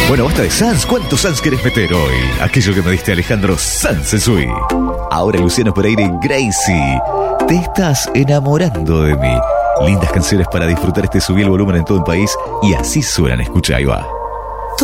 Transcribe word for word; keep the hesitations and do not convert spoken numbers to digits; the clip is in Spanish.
Bueno, basta de Sanz. ¿Cuántos Sanz querés meter hoy? Aquello que me diste, Alejandro Sanz Sui. Ahora Luciano Pereira y Gracie. Te estás enamorando de mí. Lindas canciones para disfrutar este Subí el Volumen en todo el país. Y así suenan. Escucha, ahí va.